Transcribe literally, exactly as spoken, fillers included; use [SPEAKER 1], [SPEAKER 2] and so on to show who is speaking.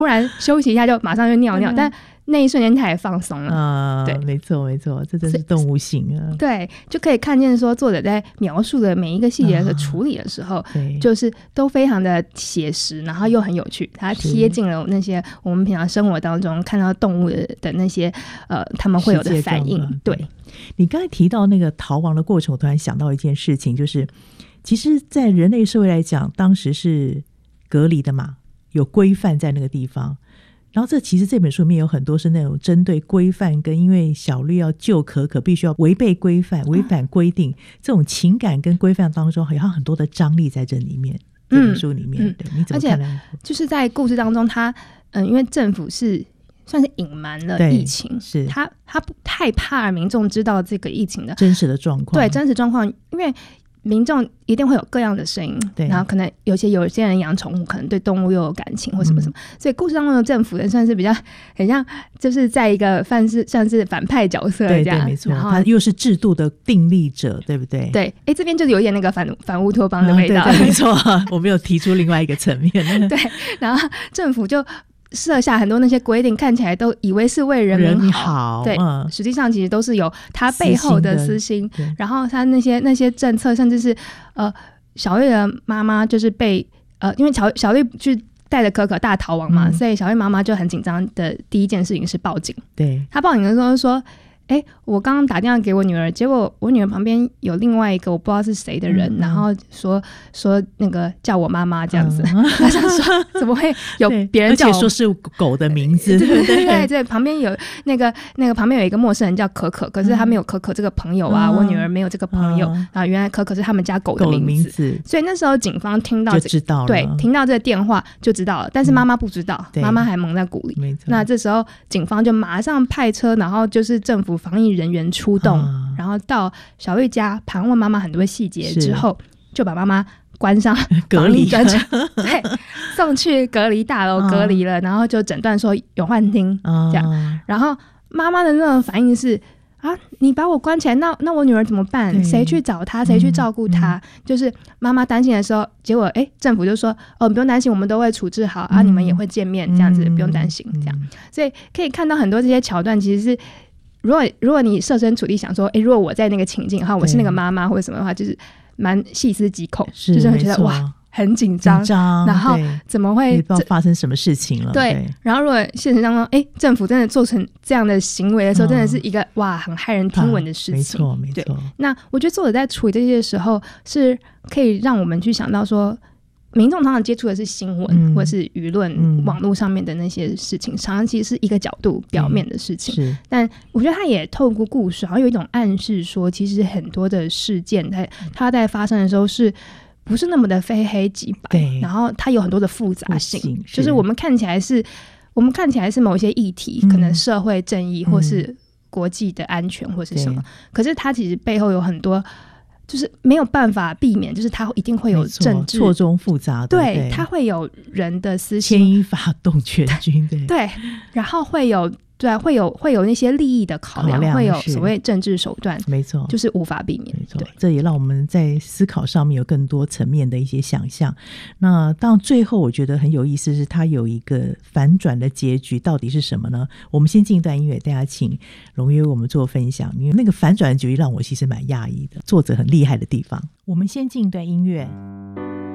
[SPEAKER 1] 突然休息一下就马上就尿尿，但那一瞬间他也放松了
[SPEAKER 2] 啊，
[SPEAKER 1] 对，
[SPEAKER 2] 没错没错，这真是动物性啊。
[SPEAKER 1] 对，就可以看见说作者在描述的每一个细节的处理的时候、啊、就是都非常的写实，然后又很有趣，它贴近了那些我们平常生活当中看到动物 的, 的那些呃他们会有的反应。对，
[SPEAKER 2] 你刚才提到那个逃亡的过程，我突然想到一件事情，就是其实在人类社会来讲，当时是隔离的嘛，有规范在那个地方，然后这其实这本书里面有很多是那种针对规范跟因为小绿要救可可必须要违背规范违反规定、啊、这种情感跟规范当中好像很多的张力在这里面、嗯、这本书里面、嗯、对，你怎么看呢？
[SPEAKER 1] 而且就是在故事当中他嗯，因为政府是算是隐瞒了疫情，是他他不太怕民众知道这个疫情的
[SPEAKER 2] 真实的状况，
[SPEAKER 1] 对真实状况，因为民众一定会有各样的声音，对，然后可能有些有些人养宠物，可能对动物又有感情或什么什么、嗯、所以故事当中的政府人算是比较很像就是在一个算是像是反派角色这样，
[SPEAKER 2] 对对没错，他又是制度的订立者，对不对？
[SPEAKER 1] 对，哎，这边就有一点那个反反乌托邦的味道、
[SPEAKER 2] 嗯、对对没错我没有提出另外一个层面对，
[SPEAKER 1] 然后政府就设下很多那些规定，看起来都以为是为人民 好, 好对、嗯、实际上其实都是有他背后的私心，然后他那些那些政策甚至是呃小绿的妈妈就是被呃因为小小绿去带着可可大逃亡嘛、嗯、所以小绿妈妈就很紧张的第一件事情是报警。对，他报警的时候说哎，我刚刚打电话给我女儿，结果我女儿旁边有另外一个我不知道是谁的人、嗯、然后说说那个叫我妈妈这样子、嗯、他想说怎么会有别人叫我，
[SPEAKER 2] 而且说是狗的名字
[SPEAKER 1] 对对对对对，旁边有那个那个旁边有一个陌生人叫可可，可是他没有可可这个朋友啊、嗯、我女儿没有这个朋友、嗯、然后原来可可是他们家狗的名 字, 名字所以那时候警方听到、这个、
[SPEAKER 2] 就知道了，对，
[SPEAKER 1] 听到这个电话就知道了，但是妈妈不知道，妈妈、嗯、还蒙在鼓里。那这时候警方就马上派车，然后就是政府防疫人员出动、啊、然后到小绿家盘问妈妈很多细节之后，就把妈妈关上
[SPEAKER 2] 隔离
[SPEAKER 1] 专车对，送去隔离大楼隔离了、啊、然后就诊断说有幻听、啊、这样，然后妈妈的那种反应是啊，你把我关起来，那那我女儿怎么办？谁去找她？谁去照顾她、嗯？就是妈妈担心的时候，结果哎，政府就说哦，你不用担心，我们都会处置好、嗯、啊，你们也会见面，这样子、嗯、不用担心，这样。所以可以看到很多这些桥段，其实是如果如果你设身处地想说，哎，如果我在那个情境的话，我是那个妈妈或者什么的话，就是蛮细思极恐，是就是会觉得哇。很紧张，然后怎么会
[SPEAKER 2] 不知道发生什么事情了？ 对,
[SPEAKER 1] 对，然后如果现实当中，哎，政府真的做成这样的行为的时候，嗯、真的是一个哇，很骇人听闻的事情。啊、没错，没错。那我觉得作者在处理这些的时候，是可以让我们去想到说，民众常常接触的是新闻、嗯、或者是舆论、嗯、网络上面的那些事情，常常其实是一个角度表面的事情。嗯、但我觉得他也透过故事，好像有一种暗示说，其实很多的事件在它在发生的时候是。不是那么的非黑即白，然后它有很多的复杂性，是就是我们看起来是我们看起来是某些议题、嗯、可能社会正义或是国际的安全或是什么、嗯、可是它其实背后有很多就是没有办法避免，就是它一定会有政治
[SPEAKER 2] 错综复杂的， 对,
[SPEAKER 1] 对，它会有人的私心，
[SPEAKER 2] 牵一发动全军， 对,
[SPEAKER 1] 对，然后会有对啊，会有会有那些利益的考量，考量会有所谓政治手段，没错，就是无法避免。没错，
[SPEAKER 2] 这也让我们在思考上面有更多层面的一些想象。那当然最后我觉得很有意思是它有一个反转的结局，到底是什么呢？我们先进一段音乐，大家请龙约为我们做分享，因为那个反转的结局让我其实蛮讶异的，作者很厉害的地方。我们先进一段音乐。